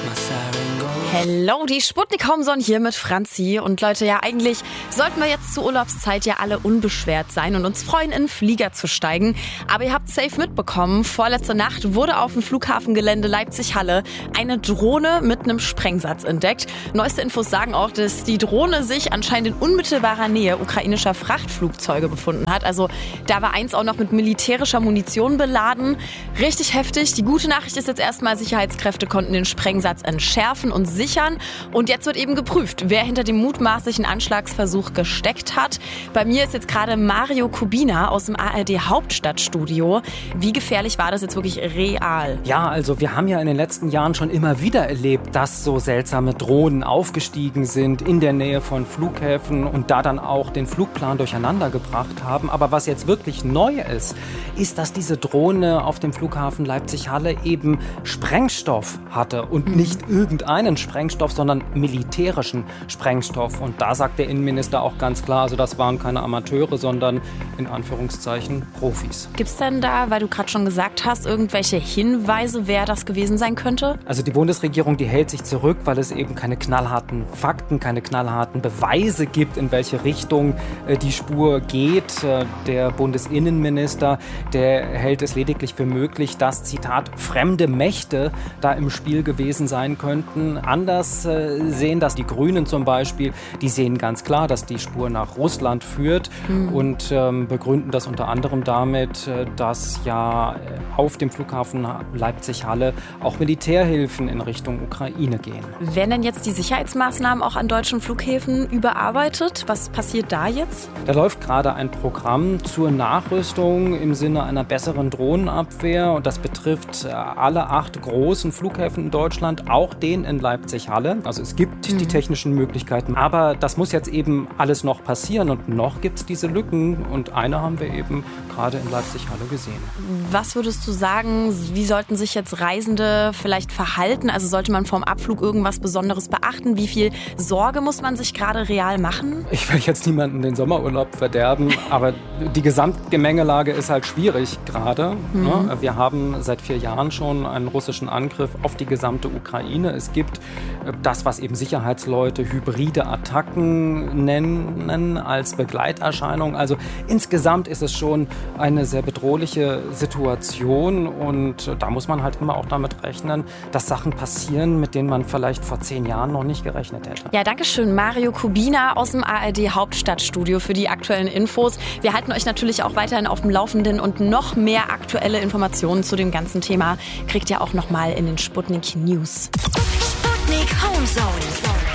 Hello, die Sputnik-Homson hier mit Franzi. Und Leute, ja, eigentlich sollten wir jetzt zur Urlaubszeit ja alle unbeschwert sein und uns freuen, in den Flieger zu steigen. Aber ihr habt safe mitbekommen, vorletzte Nacht wurde auf dem Flughafengelände Leipzig-Halle eine Drohne mit einem Sprengsatz entdeckt. Neueste Infos sagen auch, dass die Drohne sich anscheinend in unmittelbarer Nähe ukrainischer Frachtflugzeuge befunden hat. Also da war eins auch noch mit militärischer Munition beladen. Richtig heftig. Die gute Nachricht ist jetzt erstmal, Sicherheitskräfte konnten den Sprengsatz entschärfen und sichern. Und jetzt wird eben geprüft, wer hinter dem mutmaßlichen Anschlagsversuch gesteckt hat. Bei mir ist jetzt gerade Mario Kubina aus dem ARD Hauptstadtstudio. Wie gefährlich war das jetzt wirklich real? Ja, also wir haben ja in den letzten Jahren schon immer wieder erlebt, dass so seltsame Drohnen aufgestiegen sind in der Nähe von Flughäfen und da dann auch den Flugplan durcheinander gebracht haben. Aber was jetzt wirklich neu ist, dass diese Drohne auf dem Flughafen Leipzig-Halle eben Sprengstoff hatte und nicht irgendeinen Sprengstoff, sondern militärischen Sprengstoff. Und da sagt der Innenminister auch ganz klar, also das waren keine Amateure, sondern in Anführungszeichen Profis. Gibt es denn da, weil du gerade schon gesagt hast, irgendwelche Hinweise, wer das gewesen sein könnte? Also die Bundesregierung, die hält sich zurück, weil es eben keine knallharten Fakten, keine knallharten Beweise gibt, in welche Richtung die Spur geht. Der Bundesinnenminister, der hält es lediglich für möglich, dass, Zitat, fremde Mächte da im Spiel gewesen sein könnten. Anders sehen das die Grünen zum Beispiel. Die sehen ganz klar, dass die Spur nach Russland führt und begründen das unter anderem damit, dass ja auf dem Flughafen Leipzig-Halle auch Militärhilfen in Richtung Ukraine gehen. Werden denn jetzt die Sicherheitsmaßnahmen auch an deutschen Flughäfen überarbeitet? Was passiert da jetzt? Da läuft gerade ein Programm zur Nachrüstung im Sinne einer besseren Drohnenabwehr. Und das betrifft alle 8 großen Flughäfen in Deutschland, auch den in Leipzig-Halle. Also es gibt die technischen Möglichkeiten, aber das muss jetzt eben alles noch passieren und noch gibt es diese Lücken und eine haben wir eben gerade in Leipzig-Halle gesehen. Was würdest du sagen, wie sollten sich jetzt Reisende vielleicht verhalten? Also sollte man vorm Abflug irgendwas Besonderes beachten? Wie viel Sorge muss man sich gerade real machen? Ich will jetzt niemanden den Sommerurlaub verderben, aber die Gesamtgemengelage ist halt schwierig gerade. Wir haben seit 4 Jahren schon einen russischen Angriff auf die gesamte Ukraine. Es gibt das, was eben Sicherheitsleute hybride Attacken nennen als Begleiterscheinung. Also insgesamt ist es schon eine sehr bedrohliche Situation und da muss man halt immer auch damit rechnen, dass Sachen passieren, mit denen man vielleicht vor 10 Jahren noch nicht gerechnet hätte. Ja, danke schön, Mario Kubina aus dem ARD Hauptstadtstudio für die aktuellen Infos. Wir halten euch natürlich auch weiterhin auf dem Laufenden und noch mehr aktuelle Informationen zu dem ganzen Thema kriegt ihr auch noch mal in den Sputnik News.